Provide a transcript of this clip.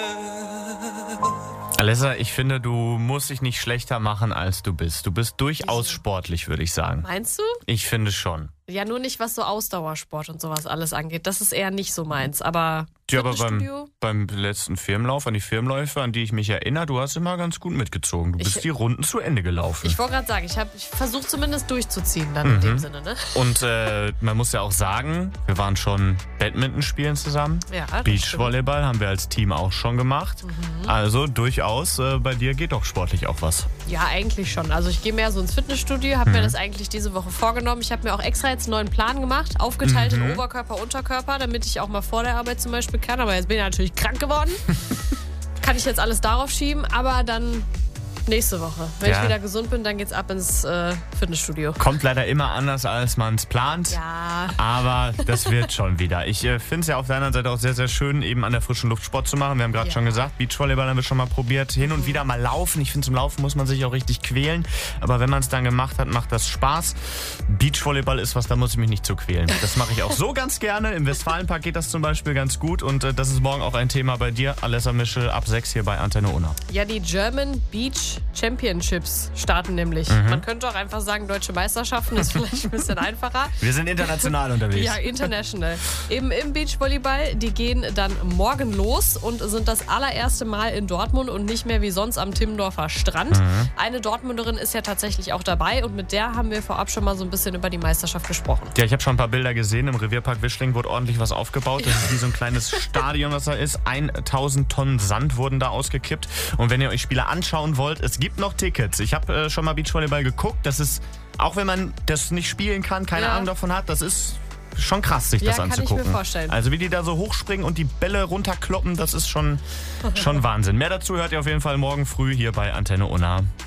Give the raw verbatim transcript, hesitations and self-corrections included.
Alessa, ich finde, du musst dich nicht schlechter machen, als du bist. Du bist durchaus sportlich, würde ich sagen. Meinst du? Ich finde schon. Ja, nur nicht, was so Ausdauersport und sowas alles angeht. Das ist eher nicht so meins, aber Ja, aber beim, beim letzten Firmenlauf, an die Firmenläufe, an die ich mich erinnere, du hast immer ganz gut mitgezogen. Du bist Ich- die Runden zu Ende gelaufen. Ich wollte gerade sagen, ich, hab- ich versuche zumindest durchzuziehen dann Mhm. in dem Sinne, ne? Und äh, man muss ja auch sagen, wir waren schon Badminton spielen zusammen. Ja, das Beachvolleyball haben wir als Team auch schon gemacht. Mhm. Also durchaus, äh, bei dir geht doch sportlich auch was. Ja, eigentlich schon. Also ich gehe mehr so ins Fitnessstudio, habe Mhm. mir das eigentlich diese Woche vorgenommen. Ich habe mir auch extra jetzt einen neuen Plan gemacht, aufgeteilt Mhm. in Oberkörper, Unterkörper, damit ich auch mal vor der Arbeit zum Beispiel kann. Aber jetzt bin ich natürlich krank geworden. Kann ich jetzt alles darauf schieben, aber dann nächste Woche. Wenn Ja. ich wieder gesund bin, dann geht's ab ins äh, Fitnessstudio. Kommt leider immer anders, als man es plant. Ja. Aber das wird schon wieder. Ich äh, finde es ja auf der anderen Seite auch sehr, sehr schön, eben an der frischen Luft Sport zu machen. Wir haben gerade Ja. schon gesagt, Beachvolleyball haben wir schon mal probiert. Hin und wieder mal laufen. Ich finde, zum Laufen muss man sich auch richtig quälen. Aber wenn man es dann gemacht hat, macht das Spaß. Beachvolleyball ist was, da muss ich mich nicht zu quälen. Das mache ich auch so ganz gerne. Im Westfalenpark geht das zum Beispiel ganz gut. Und äh, das ist morgen auch ein Thema bei dir. Alessa Mischel ab sechs hier bei Antenne Unna. Ja, die German Beach Championships starten nämlich. Mhm. Man könnte auch einfach sagen, deutsche Meisterschaften ist vielleicht ein bisschen einfacher. Wir sind international unterwegs. Ja, international. Eben im Beachvolleyball, die gehen dann morgen los und sind das allererste Mal in Dortmund und nicht mehr wie sonst am Timmendorfer Strand. Mhm. Eine Dortmunderin ist ja tatsächlich auch dabei und mit der haben wir vorab schon mal so ein bisschen über die Meisterschaft gesprochen. Ja, ich habe schon ein paar Bilder gesehen. Im Revierpark Wischling wurde ordentlich was aufgebaut. Das ist wie so ein kleines Stadion, was da ist. tausend Tonnen Sand wurden da ausgekippt. Und wenn ihr euch Spiele anschauen wollt, es gibt noch Tickets. Ich habe äh, schon mal Beachvolleyball geguckt. Das ist, auch wenn man das nicht spielen kann, keine Ja. Ahnung davon hat, das ist schon krass, sich Ja, das kann ich mir anzugucken. vorstellen. Also wie die da so hochspringen und die Bälle runterkloppen, das ist schon, schon Wahnsinn. Mehr dazu hört ihr auf jeden Fall morgen früh hier bei Antenne Unna.